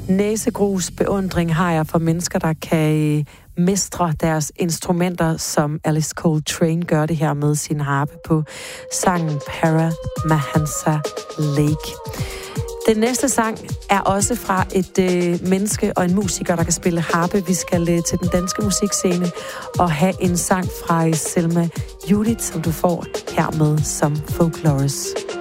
næsegrus beundring har jeg for mennesker, der kan mestre deres instrumenter, som Alice Coltrane gør det her med sin harpe på sangen Paramahansa Lake. Den næste sang er også fra et menneske og en musiker, der kan spille harpe. Vi skal til den danske musikscene og have en sang fra Selma Judith, som du får hermed som Folklores.